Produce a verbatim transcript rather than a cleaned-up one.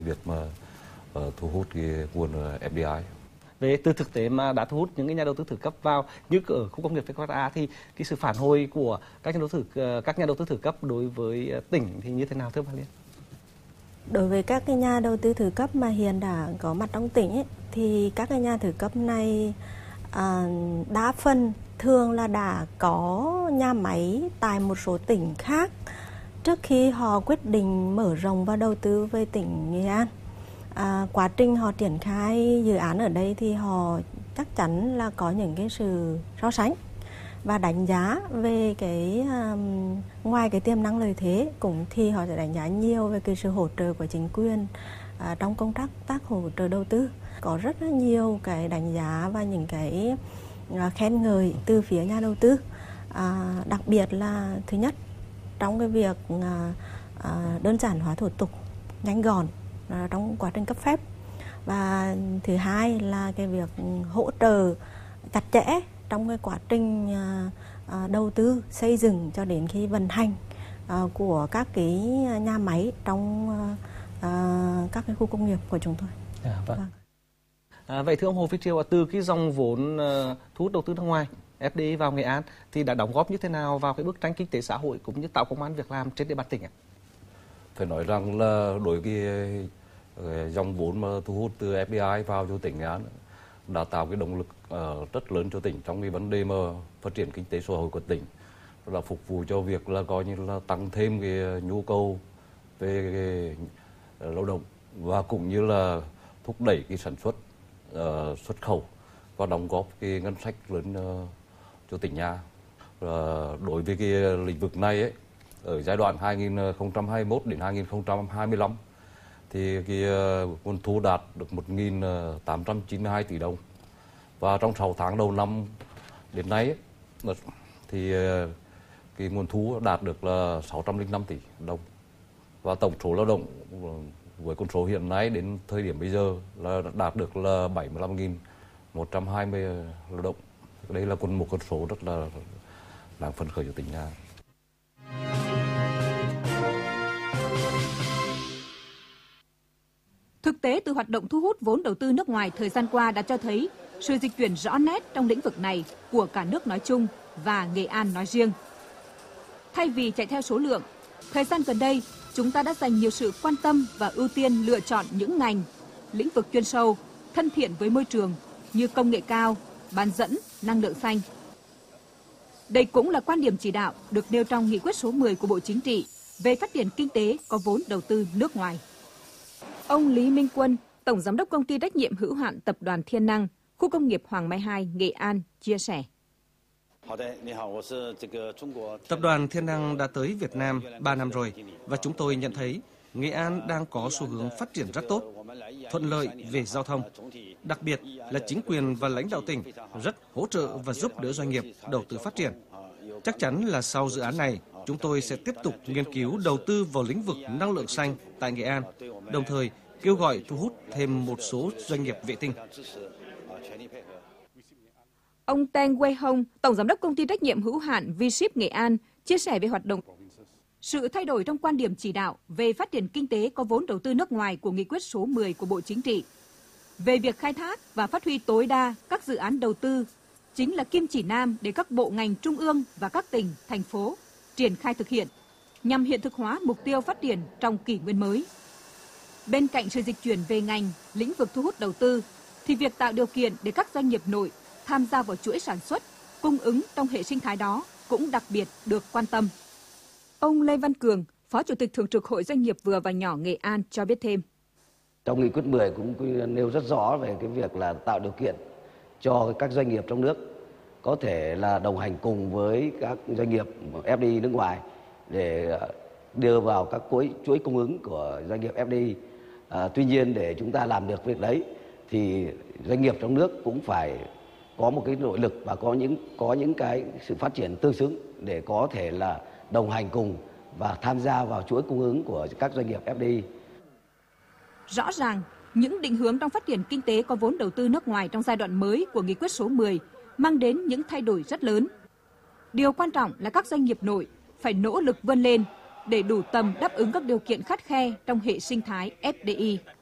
Việc mà uh, thu hút cái nguồn ép đê i. Về từ thực tế mà đã thu hút những cái nhà đầu tư thứ cấp vào như ở khu công nghiệp vê kép a thì cái sự phản hồi của các nhà đầu tư các nhà đầu tư thứ cấp đối với tỉnh thì như thế nào thưa bà Liên? Đối với các cái nhà đầu tư thứ cấp mà hiện đã có mặt trong tỉnh ấy, thì các cái nhà thứ cấp này à, đa phần thường là đã có nhà máy tại một số tỉnh khác trước khi họ quyết định mở rộng và đầu tư về tỉnh Nghệ An. À, quá trình họ triển khai dự án ở đây thì họ chắc chắn là có những cái sự so sánh và đánh giá về cái um, ngoài cái tiềm năng lợi thế cũng thì họ sẽ đánh giá nhiều về cái sự hỗ trợ của chính quyền uh, trong công tác tác hỗ trợ đầu tư. Có rất là nhiều cái đánh giá và những cái uh, khen ngợi từ phía nhà đầu tư, uh, đặc biệt là thứ nhất trong cái việc uh, uh, đơn giản hóa thủ tục, nhanh gọn uh, trong quá trình cấp phép, và thứ hai là cái việc hỗ trợ chặt chẽ trong cái quá trình uh, đầu tư xây dựng cho đến khi vận hành uh, của các cái nhà máy trong uh, uh, các cái khu công nghiệp của chúng tôi. À, vâng. Vâng. À, vậy thưa ông Hồ Phi Triều, từ cái dòng vốn uh, thu hút đầu tư nước ngoài ép đê i vào Nghệ An thì đã đóng góp như thế nào vào cái bức tranh kinh tế xã hội cũng như tạo công ăn việc làm trên địa bàn tỉnh ạ? Phải nói rằng là đối với cái dòng vốn mà thu hút từ ép đê i vào cho tỉnh Nghệ An đã tạo cái động lực uh, rất lớn cho tỉnh trong cái vấn đề mà phát triển kinh tế xã hội của tỉnh, là phục vụ cho việc là coi như là tăng thêm cái nhu cầu về cái lao động và cũng như là thúc đẩy cái sản xuất, uh, xuất khẩu và đóng góp cái ngân sách lớn uh, cho tỉnh nhà. Uh, đối với cái lĩnh vực này ấy, ở giai đoạn hai nghìn không trăm hai mươi mốt đến hai nghìn không trăm hai mươi lăm thì cái uh, nguồn thu đạt được một nghìn tám trăm chín mươi hai tỷ đồng, và trong sáu tháng đầu năm đến nay ấy, thì uh, cái nguồn thu đạt được là sáu trăm lẻ năm tỷ đồng, và tổng số lao động với con số hiện nay đến thời điểm bây giờ là đạt được là bảy mươi lăm nghìn một trăm hai mươi lao động. Đây là một con số rất là đáng phấn khởi cho tỉnh Nghệ An. Thực tế từ hoạt động thu hút vốn đầu tư nước ngoài thời gian qua đã cho thấy sự dịch chuyển rõ nét trong lĩnh vực này của cả nước nói chung và Nghệ An nói riêng. Thay vì chạy theo số lượng, thời gian gần đây chúng ta đã dành nhiều sự quan tâm và ưu tiên lựa chọn những ngành, lĩnh vực chuyên sâu, thân thiện với môi trường như công nghệ cao, bán dẫn, năng lượng xanh. Đây cũng là quan điểm chỉ đạo được nêu trong nghị quyết số mười của Bộ Chính trị về phát triển kinh tế có vốn đầu tư nước ngoài. Ông Lý Minh Quân, Tổng Giám đốc Công ty trách nhiệm hữu hạn Tập đoàn Thiên Năng, khu công nghiệp Hoàng Mai hai, Nghệ An, chia sẻ. Tập đoàn Thiên Năng đã tới Việt Nam ba năm rồi và chúng tôi nhận thấy Nghệ An đang có xu hướng phát triển rất tốt, thuận lợi về giao thông. Đặc biệt là chính quyền và lãnh đạo tỉnh rất hỗ trợ và giúp đỡ doanh nghiệp đầu tư phát triển. Chắc chắn là sau dự án này, chúng tôi sẽ tiếp tục nghiên cứu đầu tư vào lĩnh vực năng lượng xanh tại Nghệ An, đồng thời kêu gọi thu hút thêm một số doanh nghiệp vệ tinh. Ông Teng Wei Hong, Tổng Giám đốc Công ty trách nhiệm hữu hạn V-Ship Nghệ An, chia sẻ về hoạt động sự thay đổi trong quan điểm chỉ đạo về phát triển kinh tế có vốn đầu tư nước ngoài của nghị quyết số mười của Bộ Chính trị về việc khai thác và phát huy tối đa các dự án đầu tư chính là kim chỉ nam để các bộ ngành trung ương và các tỉnh, thành phố triển khai thực hiện nhằm hiện thực hóa mục tiêu phát triển trong kỷ nguyên mới. Bên cạnh sự dịch chuyển về ngành, lĩnh vực thu hút đầu tư thì việc tạo điều kiện để các doanh nghiệp nội tham gia vào chuỗi sản xuất, cung ứng trong hệ sinh thái đó cũng đặc biệt được quan tâm. Ông Lê Văn Cường, Phó Chủ tịch Thường trực Hội Doanh nghiệp vừa và nhỏ Nghệ An cho biết thêm. Trong nghị quyết mười cũng nêu rất rõ về cái việc là tạo điều kiện cho các doanh nghiệp trong nước có thể là đồng hành cùng với các doanh nghiệp ép đê i nước ngoài để đưa vào các chuỗi chuỗi cung ứng của doanh nghiệp ép đê i. À, tuy nhiên để chúng ta làm được việc đấy thì doanh nghiệp trong nước cũng phải có một cái nội lực và có những có những cái sự phát triển tương xứng để có thể là đồng hành cùng và tham gia vào chuỗi cung ứng của các doanh nghiệp ép đê i. Rõ ràng, những định hướng trong phát triển kinh tế có vốn đầu tư nước ngoài trong giai đoạn mới của nghị quyết số mười mang đến những thay đổi rất lớn. Điều quan trọng là các doanh nghiệp nội phải nỗ lực vươn lên, để đủ tầm đáp ứng các điều kiện khắt khe trong hệ sinh thái ép đê i.